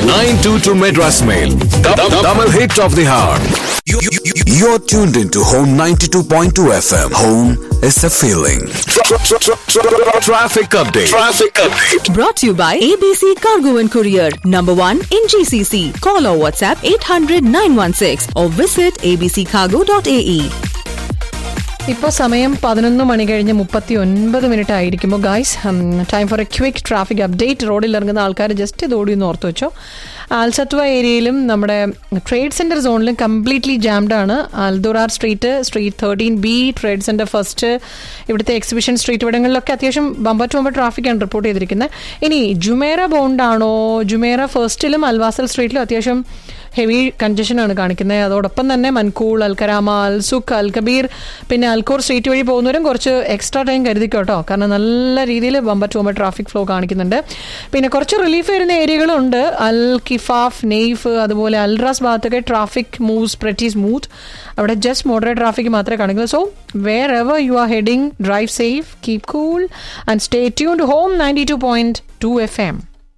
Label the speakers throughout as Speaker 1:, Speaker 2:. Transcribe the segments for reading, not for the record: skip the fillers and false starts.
Speaker 1: 922 Madras Mail. Tamil hit of the hour. You're tuned into Home 92.2 FM. Home is a feeling. Traffic update.
Speaker 2: Brought to you by ABC Cargo and Courier. Number 1 in GCC. Call or WhatsApp 800-916 or visit abccargo.ae.
Speaker 3: ഇപ്പോൾ സമയം 11:39 ആയിരിക്കുമ്പോൾ guys time for A quick traffic update. റോഡിൽ ഇറങ്ങുന്ന ആൾക്കാർ just ഇത് ഓടി ഒന്ന് ഓർത്ത് വെച്ചോ. ആൽസത്വ ഏരിയയിലും നമ്മുടെ ട്രേഡ് സെൻറ്റർ സോണിലും കംപ്ലീറ്റ്ലി ജാംഡ് ആണ്. അൽദുറാർ street 13B trade centre first, ഇവിടുത്തെ എക്സിബിഷൻ സ്ട്രീറ്റ് ഇവിടങ്ങളിലൊക്കെ അത്യാവശ്യം ബമ്പർ ടു ബമ്പർ ട്രാഫിക്കാണ് റിപ്പോർട്ട് ചെയ്തിരിക്കുന്നത്. ഇനി ജുമേറ ബോണ്ടാണോ, ജുമേറ ഫസ്റ്റിലും അൽവാസൽ സ്ട്രീറ്റിലും അത്യാവശ്യം ഹെവി കൺജഷനാണ് കാണിക്കുന്നത്. അതോടൊപ്പം തന്നെ മൻകൂൾ, അൽക്കരാമ, അൽസുഖ്, അൽ കബീർ, പിന്നെ അൽക്കോർ സ്ട്രീറ്റ് വഴി പോകുന്നവരും കുറച്ച് എക്സ്ട്രാ ടൈം കരുതിക്കോട്ടോ, കാരണം നല്ല രീതിയിൽ bumper to bumper traffic flow കാണിക്കുന്നുണ്ട്. പിന്നെ കുറച്ച് റിലീഫ് വരുന്ന ഏരിയകളുണ്ട്. അൽ കിഫാഫ്, നെയ്ഫ്, അതുപോലെ അൽറാസ് ഭാഗത്തൊക്കെ ട്രാഫിക് മൂവ്സ് പ്രെറ്റി സ്മൂത്ത്. അവിടെ ജസ്റ്റ് മോഡറേറ്റ് ട്രാഫിക് മാത്രമേ കാണിക്കുള്ളൂ. So where ever you are heading, drive safe, keep cool and stay tuned. Home 92.2 FM.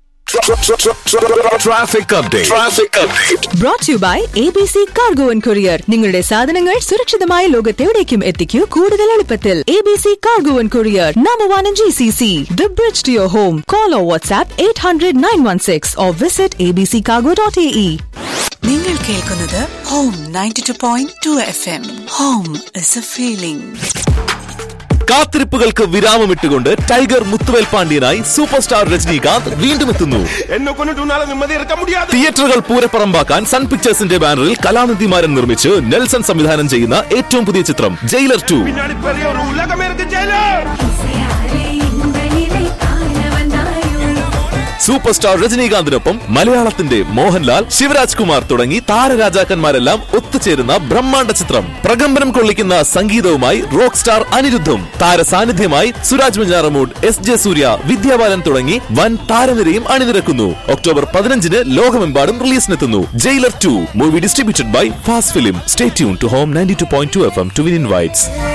Speaker 1: Traffic update.
Speaker 2: Brought to you by ABC Cargo and Courier. നിങ്ങളുടെ സാധനങ്ങൾ സുരക്ഷിതമായ ലോകത്തെവിടേക്കും എത്തിക്കൂ കൂടുതൽ എളുപ്പത്തിൽ. ABC Cargo and Courier. Number 1 in GCC. The bridge to your home. Call or WhatsApp 800-916 or visit abccargo.ae.
Speaker 4: നിങ്ങൾ കേൾക്കുന്നത് Home 92.2 FM. Home is a feeling.
Speaker 5: കാത്തിരിപ്പുകൾക്ക് വിരാമമിട്ടുകൊണ്ട് tiger Muthuvel പാണ്ഡ്യനായി super star Rajinikanth വീണ്ടും എത്തുന്നു. തിയേറ്ററുകൾ പൂരപ്പറമ്പാക്കാൻ സൺ പിക്ചേഴ്സിന്റെ ബാനറിൽ കലാനിധിമാരൻ നിർമ്മിച്ച് നെൽസൺ സംവിധാനം ചെയ്യുന്ന ഏറ്റവും പുതിയ ചിത്രം ജയിലർ 2. സൂപ്പർ സ്റ്റാർ രജനീകാന്തിനൊപ്പം മലയാളത്തിന്റെ മോഹൻലാൽ, ശിവരാജ് കുമാർ തുടങ്ങി താരരാജാക്കന്മാരെല്ലാം ഒത്തുചേരുന്ന ബ്രഹ്മാണ്ഡ ചിത്രം. പ്രകമ്പനം കൊള്ളിക്കുന്ന സംഗീതവുമായി rock star അനിരുദ്ധും, താരസാന്നിധ്യമായി Suraj Venjaramoodu, SJ സൂര്യ, വിദ്യാബാലൻ തുടങ്ങി വൻ താരനിരയും അണിനിരക്കുന്നു. ഒക്ടോബർ 15 ലോകമെമ്പാടും റിലീസിനെത്തുന്നു jailer 2. Movie distributed by fast film. Stay tune to home 92.2 FM to win invites.